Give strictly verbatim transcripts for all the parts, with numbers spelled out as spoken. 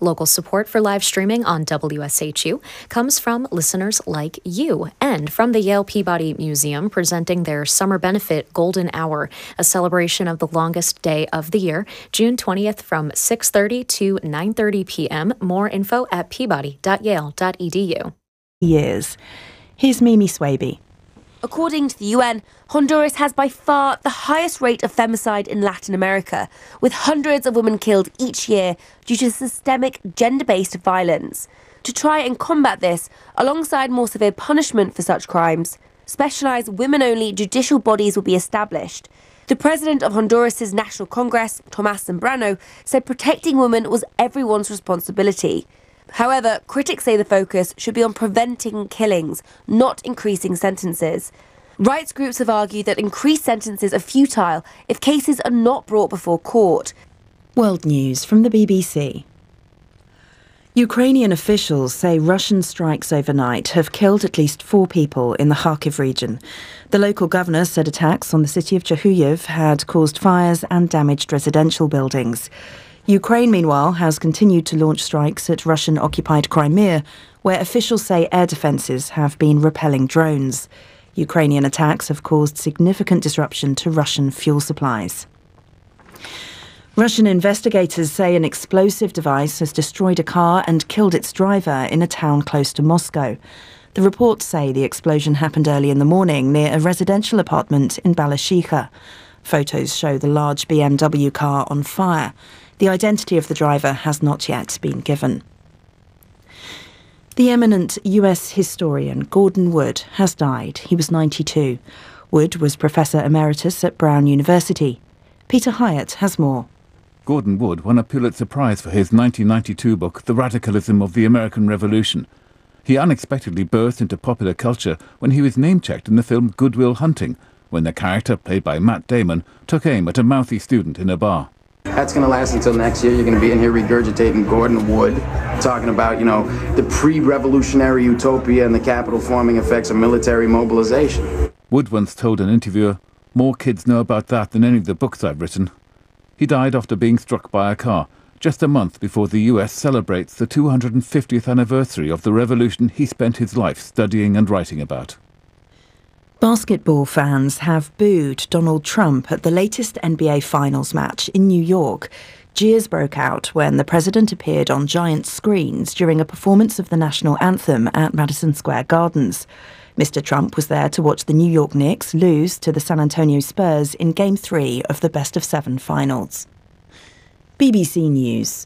Local support for live streaming on W S H U comes from listeners like you and from the Yale Peabody Museum presenting their Summer Benefit Golden Hour, a celebration of the longest day of the year, June twentieth from six thirty to nine thirty p.m. More info at peabody dot yale dot e d u. Years. Here's Mimi Swaby. According to the U N, Honduras has by far the highest rate of femicide in Latin America, with hundreds of women killed each year due to systemic gender-based violence. To try and combat this, alongside more severe punishment for such crimes, specialised women-only judicial bodies will be established. The president of Honduras' National Congress, Tomás Zambrano, said protecting women was everyone's responsibility. However, critics say the focus should be on preventing killings, not increasing sentences. Rights groups have argued that increased sentences are futile if cases are not brought before court. World News from the B B C. Ukrainian officials say Russian strikes overnight have killed at least four people in the Kharkiv region. The local governor said attacks on the city of Chernihiv had caused fires and damaged residential buildings. Ukraine, meanwhile, has continued to launch strikes at Russian-occupied Crimea, where officials say air defences have been repelling drones. Ukrainian attacks have caused significant disruption to Russian fuel supplies. Russian investigators say an explosive device has destroyed a car and killed its driver in a town close to Moscow. The reports say the explosion happened early in the morning near a residential apartment in Balashikha. Photos show the large B M W car on fire. The identity of the driver has not yet been given. The eminent U S historian Gordon Wood has died. He was ninety-two. Wood was Professor Emeritus at Brown University. Peter Hyatt has more. Gordon Wood won a Pulitzer Prize for his nineteen ninety-two book, The Radicalism of the American Revolution. He unexpectedly burst into popular culture when he was name-checked in the film Good Will Hunting, when the character, played by Matt Damon, took aim at a mouthy student in a bar. That's going to last until next year. You're going to be in here regurgitating Gordon Wood, talking about, you know, the pre-revolutionary utopia and the capital forming effects of military mobilization. Wood once told an interviewer, "More kids know about that than any of the books I've written." He died after being struck by a car, just a month before the U S celebrates the two hundred fiftieth anniversary of the revolution he spent his life studying and writing about. Basketball fans have booed Donald Trump at the latest N B A Finals match in New York. Jeers broke out when the president appeared on giant screens during a performance of the national anthem at Madison Square Gardens. Mister Trump was there to watch the New York Knicks lose to the San Antonio Spurs in Game three of the best-of-seven finals. B B C News.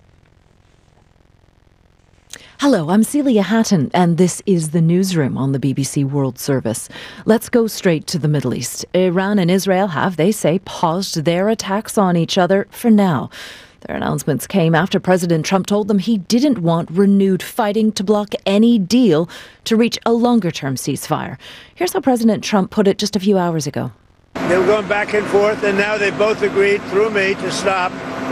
Hello, I'm Celia Hatton, and this is the newsroom on the B B C World Service. Let's go straight to the Middle East. Iran and Israel have, they say, paused their attacks on each other for now. Their announcements came after President Trump told them he didn't want renewed fighting to block any deal to reach a longer-term ceasefire. Here's how President Trump put it just a few hours ago. They were going back and forth, and now they both agreed through me to stop,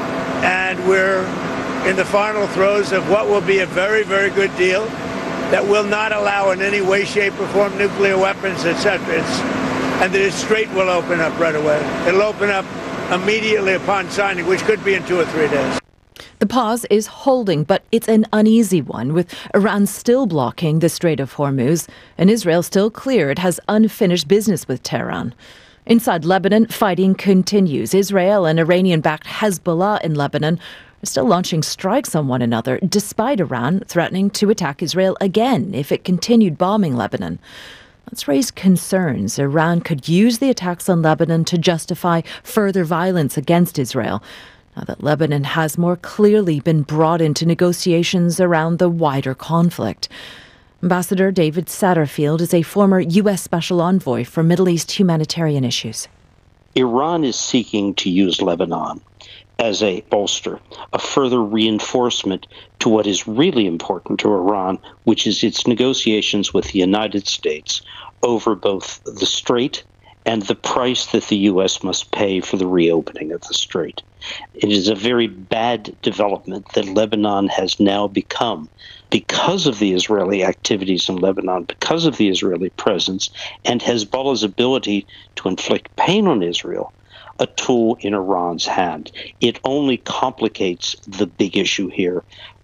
and we're in the final throes of what will be a very, very good deal that will not allow in any way, shape, or form nuclear weapons, et cetera. It's, and the Strait will open up right away. It'll open up immediately upon signing, which could be in two or three days. The pause is holding, but it's an uneasy one, with Iran still blocking the Strait of Hormuz and Israel still clear it has unfinished business with Tehran. Inside Lebanon, fighting continues. Israel and Iranian-backed Hezbollah in Lebanon are still launching strikes on one another, despite Iran threatening to attack Israel again if it continued bombing Lebanon. That's raised concerns Iran could use the attacks on Lebanon to justify further violence against Israel, now that Lebanon has more clearly been brought into negotiations around the wider conflict. Ambassador David Satterfield is a former U S Special Envoy for Middle East humanitarian issues. Iran is seeking to use Lebanon as a bolster, a further reinforcement to what is really important to Iran, which is its negotiations with the United States over both the Strait and the price that the U S must pay for the reopening of the Strait. It is a very bad development that Lebanon has now become, because of the Israeli activities in Lebanon, because of the Israeli presence, and Hezbollah's ability to inflict pain on Israel, a tool in Iran's hand. It only complicates the big issue here,